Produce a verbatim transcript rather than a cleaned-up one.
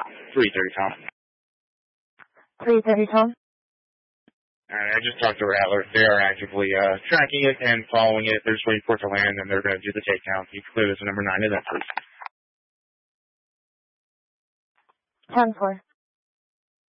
three thirty, Tom. three thirty, Tom. Alright, I just talked to Rattler. They are actively uh, tracking it and following it. They're just waiting for it to land, and they're going to do the takedown. You clear this number nine to that, please. ten four.